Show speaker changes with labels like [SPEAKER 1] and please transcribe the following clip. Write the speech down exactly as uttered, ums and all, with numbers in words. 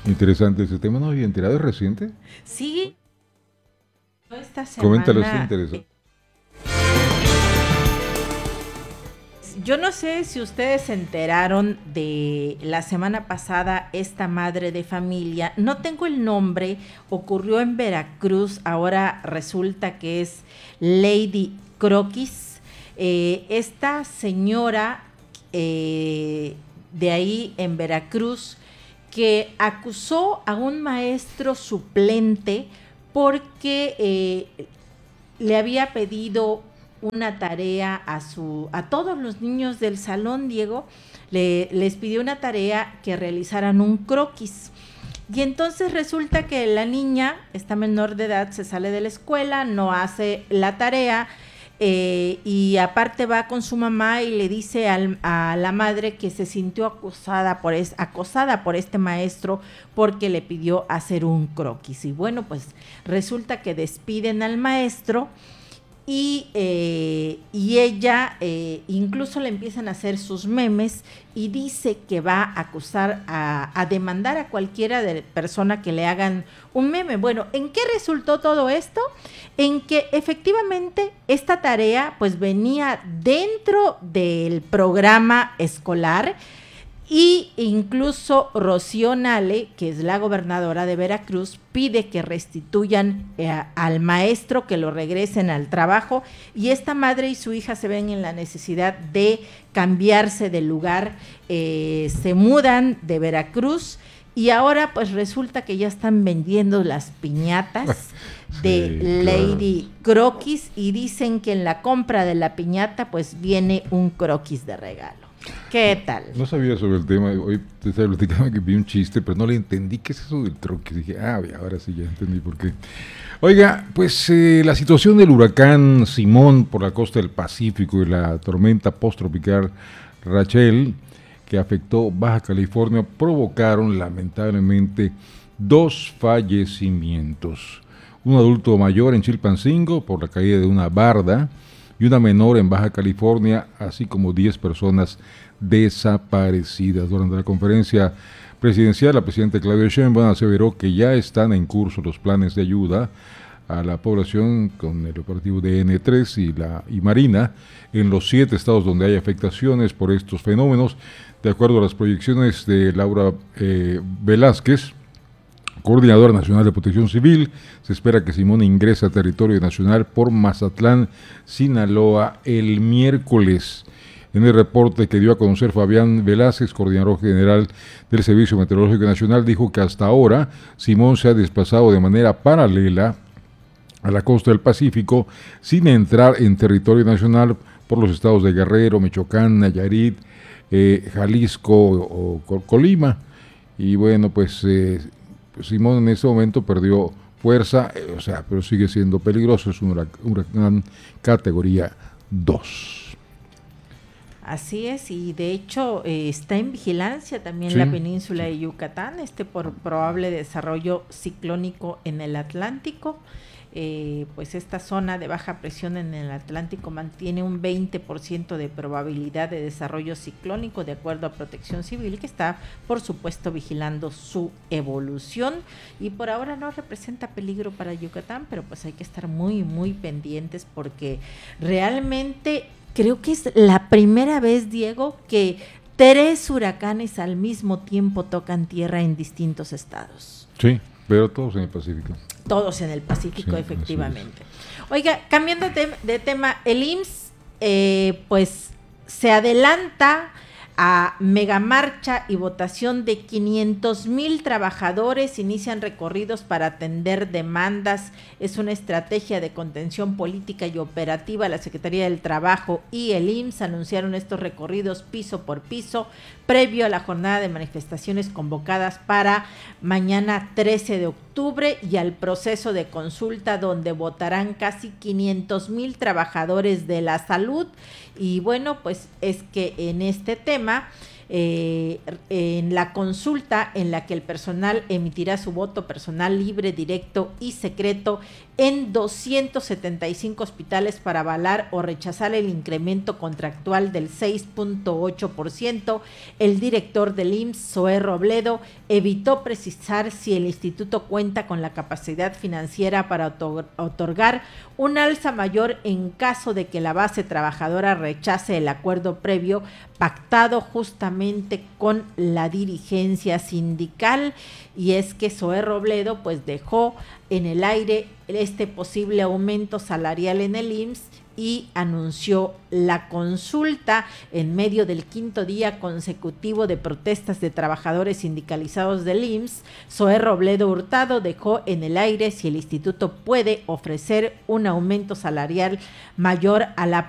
[SPEAKER 1] Interesante ese tema, ¿no había enterado? ¿Es reciente?
[SPEAKER 2] Sí, esta
[SPEAKER 1] Coméntalo, está
[SPEAKER 2] semana.
[SPEAKER 1] interesante.
[SPEAKER 2] Yo no sé si ustedes se enteraron de la semana pasada esta madre de familia, no tengo el nombre, ocurrió en Veracruz, ahora resulta que es Lady Croquis. Eh, esta señora eh, de ahí en Veracruz que acusó a un maestro suplente porque eh, le había pedido una tarea a su a todos los niños del salón, Diego, le, les pidió una tarea que realizaran un croquis. Y entonces resulta que la niña, esta menor de edad, se sale de la escuela, no hace la tarea, eh, y aparte va con su mamá y le dice al, a la madre que se sintió acosada por, es, acosada por este maestro porque le pidió hacer un croquis. Y bueno, pues resulta que despiden al maestro. Y, eh, y ella eh, incluso le empiezan a hacer sus memes y dice que va a acusar, a, a demandar a cualquiera de persona que le hagan un meme. Bueno, ¿en qué resultó todo esto? En que efectivamente esta tarea pues venía dentro del programa escolar. Y incluso Rocío Nale, que es la gobernadora de Veracruz, pide que restituyan eh, al maestro, que lo regresen al trabajo, y esta madre y su hija se ven en la necesidad de cambiarse de lugar, eh, se mudan de Veracruz y ahora pues resulta que ya están vendiendo las piñatas de
[SPEAKER 1] Sí,
[SPEAKER 2] Lady
[SPEAKER 1] claro.
[SPEAKER 2] Croquis y dicen que en la compra de la piñata pues viene un croquis de regalo. ¿Qué tal?
[SPEAKER 1] No sabía sobre el tema, hoy te estaba platicando que vi un chiste, pero no le entendí qué es eso del troque. Dije, ah, ahora sí ya entendí por qué. Oiga, pues eh, la situación del huracán Simón por la costa del Pacífico y la tormenta posttropical Rachel, que afectó Baja California, provocaron lamentablemente dos fallecimientos. Un adulto mayor en Chilpancingo por la caída de una barda y una menor en Baja California, así como diez personas desaparecidas. Durante la conferencia presidencial, la presidenta Claudia Sheinbaum aseveró que ya están en curso los planes de ayuda a la población con el operativo D N tres y la y Marina en los siete estados donde hay afectaciones por estos fenómenos. De acuerdo a las proyecciones de Laura eh, Velázquez, coordinadora nacional de protección civil, se espera que Simón ingrese a territorio nacional por Mazatlán, Sinaloa, el miércoles. En el reporte que dio a conocer Fabián Velázquez, coordinador general del Servicio Meteorológico Nacional, dijo que hasta ahora Simón se ha desplazado de manera paralela a la costa del Pacífico sin entrar en territorio nacional por los estados de Guerrero, Michoacán, Nayarit, eh, Jalisco o, o Colima. Y bueno, pues eh, Simón en ese momento perdió fuerza, eh, o sea, pero sigue siendo peligroso, es un huracán, huracán categoría dos.
[SPEAKER 2] Así es, y de hecho eh, está en vigilancia también
[SPEAKER 1] Sí,
[SPEAKER 2] la península
[SPEAKER 1] sí.
[SPEAKER 2] de Yucatán, este por probable desarrollo ciclónico en el Atlántico. Eh, pues esta zona de baja presión en el Atlántico mantiene un veinte por ciento de probabilidad de desarrollo ciclónico de acuerdo a Protección Civil, que está por supuesto vigilando su evolución y por ahora no representa peligro para Yucatán, pero pues hay que estar muy muy pendientes porque realmente creo que es la primera vez, Diego, que tres huracanes al mismo tiempo tocan tierra en distintos estados.
[SPEAKER 1] Sí, pero todos en el Pacífico.
[SPEAKER 2] Todos en el Pacífico,
[SPEAKER 1] Sí,
[SPEAKER 2] efectivamente. Oiga, cambiando de, de tema, el I M S S eh, pues se adelanta a megamarcha y votación de quinientos mil trabajadores, inician recorridos para atender demandas, es una estrategia de contención política y operativa. La Secretaría del Trabajo y el I M S S anunciaron estos recorridos piso por piso, previo a la jornada de manifestaciones convocadas para mañana trece de octubre y al proceso de consulta donde votarán casi quinientos mil trabajadores de la salud. Y bueno, pues es que en este tema eh, en la consulta en la que el personal emitirá su voto personal libre, directo y secreto en doscientos setenta y cinco hospitales para avalar o rechazar el incremento contractual del seis punto ocho por ciento, el director del I M S S, Zoé Robledo, evitó precisar si el instituto cuenta con la capacidad financiera para otorgar un alza mayor en caso de que la base trabajadora rechace el acuerdo previo pactado justamente con la dirigencia sindical. Y es que Zoé Robledo pues dejó en el aire este posible aumento salarial en el I M S S y anunció la consulta en medio del quinto día consecutivo de protestas de trabajadores sindicalizados del I M S S. Zoé Robledo Hurtado dejó en el aire si el instituto puede ofrecer un aumento salarial mayor a la